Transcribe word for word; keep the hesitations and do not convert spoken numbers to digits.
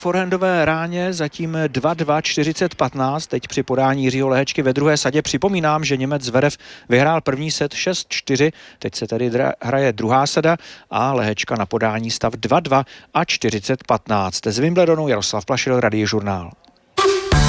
Forehandové ráně zatím dva dva čtyřicet patnáct, teď při podání Jiřího Lehečky ve druhé sadě. Připomínám, že Němec Zverev vyhrál první set šest čtyři, teď se tedy hraje druhá sada a Lehečka na podání stav dva dva a čtyřicet patnáct. Z Wimbledonu Jaroslav Plašil, Radiožurnál.